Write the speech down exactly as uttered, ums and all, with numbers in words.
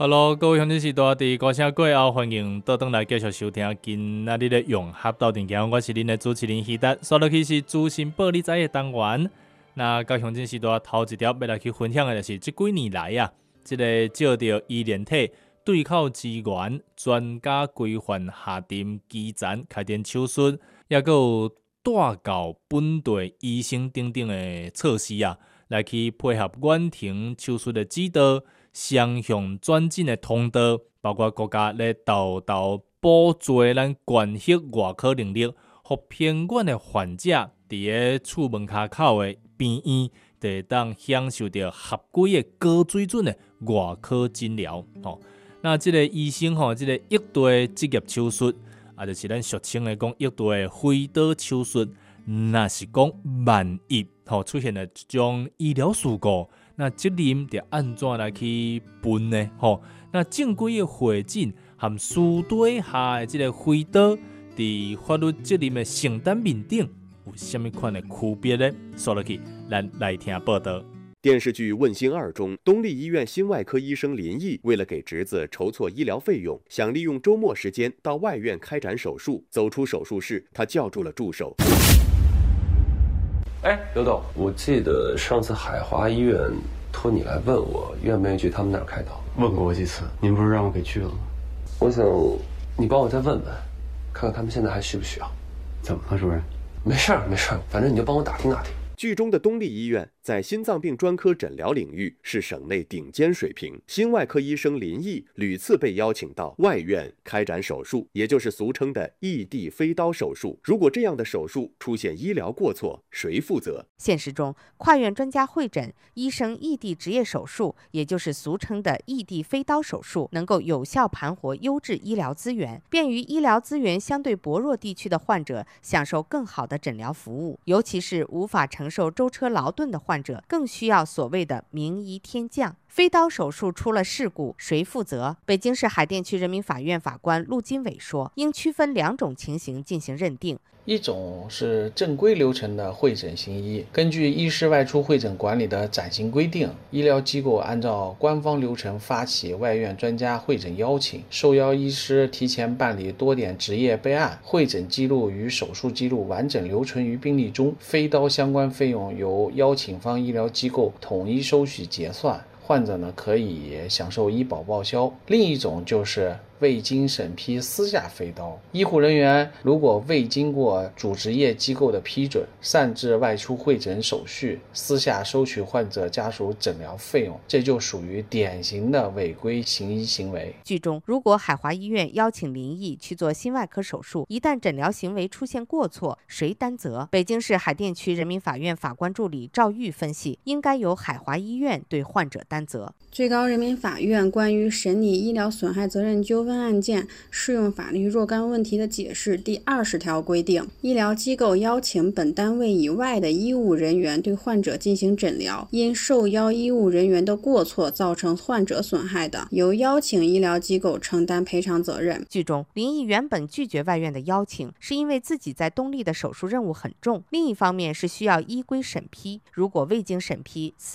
Hello，各位乡亲时代伫歌声过后，欢迎倒转来继续收听今仔日的融合斗阵讲，我是恁的主持人希达，刷落去是资讯报你知的单元。那高乡亲时代头一条要来去分享的就是这几年来啊，这个照着医疗体对口资源专家规范下定基层开展手术，也佫有带到本地医生等等的措施啊，来去配合远程手术的指导。双向转诊的通道，包括国家咧豆豆补助咱关系外科能力，互偏远的患者伫个厝门骹口的病院，就会当享受到合规的高水准的外科诊疗。吼、哦，那即个医生吼，即、這个异地职业手术，啊，就是咱俗称的讲异地的飞刀手术。若是讲万一吼、哦、出现了这种医疗事故。那责任得安怎来去分呢？吼、哦，那正规的会诊和私底下的这个飞刀，伫法律责任的承担面顶有什么款的区别呢？说落去，咱来听报道。 电视剧《问心二》中，东丽医院心外科医生林毅为了给侄子筹措医疗费用，想利用周末时间到外院开展手术。走出手术室，他叫住了助手。 哎，刘董，我记得上次海华医院托你来问我愿不愿意去他们那儿开刀。 问过我几次，您不是让我给去了吗？ 我想你帮我再问问，看看他们现在还需不需要。 怎么了，主任？ 没事儿，没事儿，反正你就帮我打听打听。 剧中的东丽医院在心脏病专科诊疗领域是省内顶尖水平，心外科医生林毅屡次被邀请到外院开展手术，也就是俗称的异地飞刀手术。如果这样的手术出现医疗过错，谁负责？ 现实中，跨院专家会诊、医生异地执业手术，也就是俗称的异地飞刀手术，能够有效盘活优质医疗资源，便于医疗资源相对薄弱地区的患者享受更好的诊疗服务，尤其是无法承受舟车劳顿的患者，更需要所谓的名医天降。飞刀手术出了事故，谁负责？北京市海淀区人民法院法官陆金伟说，应区分两种情形进行认定。 一种是正规流程的会诊行医，根据医师外出会诊管理的暂行规定，医疗机构按照官方流程发起外院专家会诊邀请，受邀医师提前办理多点执业备案，会诊记录与手术记录完整留存于病历中，飞刀相关费用由邀请方医疗机构统一收取结算，患者呢可以享受医保报销。另一种就是未经审批私下飞刀，医护人员如果未经过主执业机构的批准，擅自外出会诊手续，私下收取患者家属诊疗费用，这就属于典型的违规行医行为。 剧中，如果海华医院邀请林毅去做心外科手术，一旦诊疗行为出现过错，谁担责？北京市海淀区人民法院法官助理赵玉分析，应该由海华医院对患者担责。 最高人民法院关于审理医疗损害责任纠纷案件适用法律若干问题的解释第二十条规定，医疗机构邀请本单位以外的医务人员对患者进行诊疗，因受邀医务人员的过错造成患者损害的，由邀请医疗机构承担赔偿责任。 剧中，林毅原本拒绝外院的邀请，是因为自己在东丽的手术任务很重，另一方面是需要依规审批，如果未经审批，